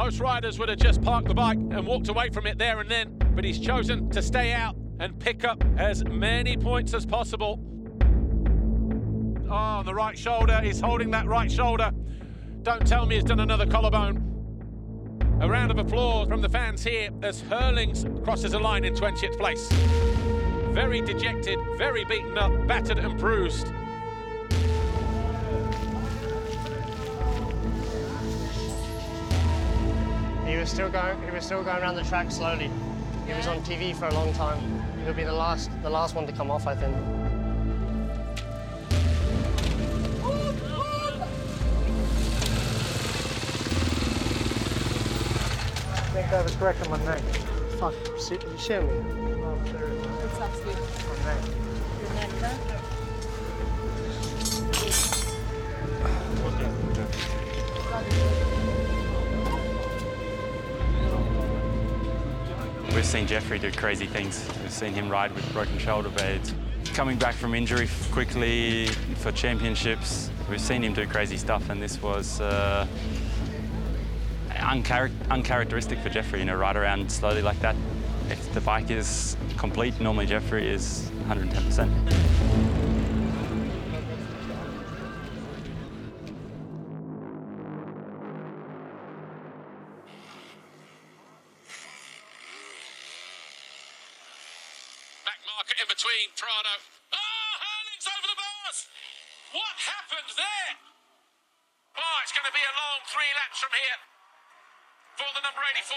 Most riders would have just parked the bike and walked away from it there and then, but he's chosen to stay out and pick up as many points as possible. Oh, on the right shoulder, he's holding that right shoulder. Don't tell me he's done another collarbone. A round of applause from the fans here as Herlings crosses a line in 20th place. Very dejected, very beaten up, battered and bruised. He was still going around the track slowly. He was on TV for a long time. He'll be the last one to come off, I think. I think I have a crack on my neck. Fuck, you show me. Oh, there it is. It's absolutely My neck. your neck, huh? We've seen Jeffrey do crazy things. We've seen him ride with broken shoulder blades. Coming back from injury quickly for championships, we've seen him do crazy stuff, and this was uncharacteristic for Jeffrey, you know, ride around slowly like that. If the bike is complete, normally Jeffrey is 110%. Back marker in between, Prado. Oh, Herlings over the bars! What happened there? Oh, it's going to be a long 3 laps from here for the number 84.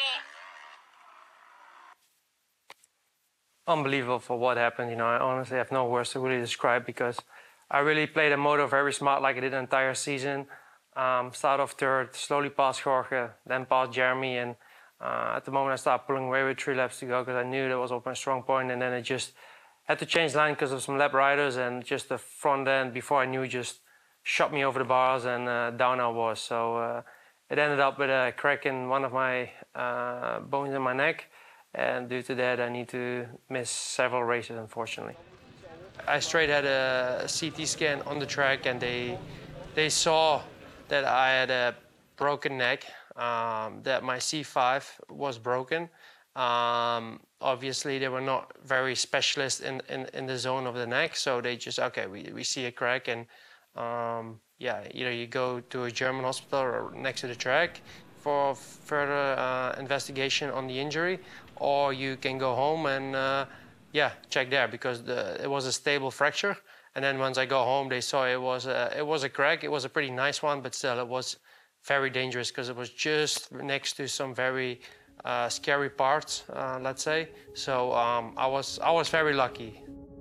Unbelievable for what happened, you know. I honestly have no words to really describe because I really played the motor very smart like I did the entire season. Start off third, slowly past Jorge, then past Jeremy, and at the moment I started pulling away with 3 laps to go because I knew that was my strong point, and then I just had to change line because of some lap riders, and just the front end before I knew just shot me over the bars, and down I was. So it ended up with a crack in one of my bones in my neck, and due to that I need to miss several races, unfortunately. I straight had a CT scan on the track, and they saw that I had a broken neck, that my C5 was broken. Obviously, they were not very specialist in the zone of the neck, so they just, okay, we see a crack, and yeah, either you go to a German hospital or next to the track for further investigation on the injury, or you can go home and yeah, check there, because it was a stable fracture. And then once I go home, they saw it was a crack. It was a pretty nice one, but still it was very dangerous because it was just next to some very scary parts, let's say. So I was very lucky.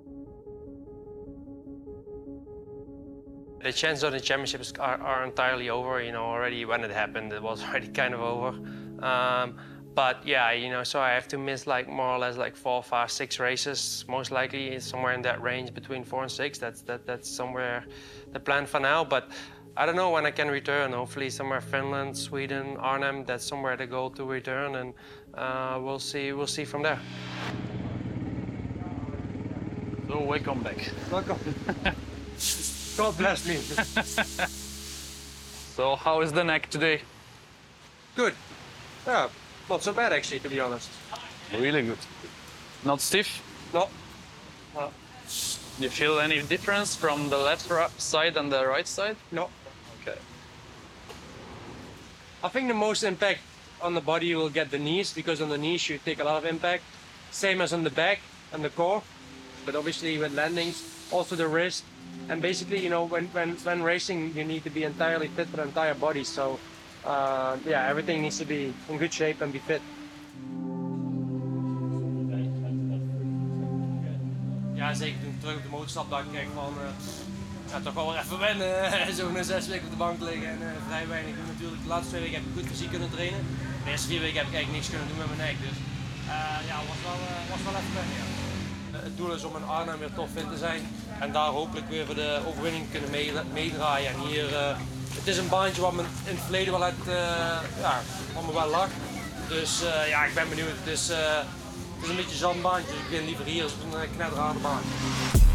The chances of the championships are entirely over. You know, already when it happened, it was already kind of over. But yeah, you know, so I have to miss like more or less like 4, 5, 6 races, most likely somewhere in that range between 4 and 6. That's somewhere the plan for now. But I don't know when I can return. Hopefully somewhere Finland, Sweden, Arnhem. That's somewhere the goal to return, and we'll see from there. So welcome back. Welcome. God bless me. So how is the neck today? Good. Yeah, not so bad actually, to be honest. Really good. Not stiff? No. Do you feel any difference from the left side and the right side? No. Okay. I think the most impact on the body you will get the knees, because on the knees you take a lot of impact. Same as on the back and the core. But obviously with landings, also the wrist. And basically, you know, when racing, you need to be entirely fit for the entire body. So, yeah, everything needs to be in good shape and be fit. Ja, zeker toen ik terug op de motor stapte, dacht ik echt van, ja, toch wel weer even wennen. Zo'n 6 weken op de bank liggen en vrij weinig doen natuurlijk. De laatste 2 weken heb ik goed fysiek kunnen trainen. De eerste 4 weken heb ik eigenlijk niks kunnen doen met mijn nek. Dus ja, was wel even wennen, ja. Het doel is om in Arnhem weer tof fit te zijn en daar hopelijk weer voor de overwinning kunnen meedraaien. En hier, het is een baantje wat me in het verleden wel ja, wat me wel lag. Dus ja, ik ben benieuwd. Het is een beetje een zandbaantje, dus ik ben liever hier als een knetterharde baan.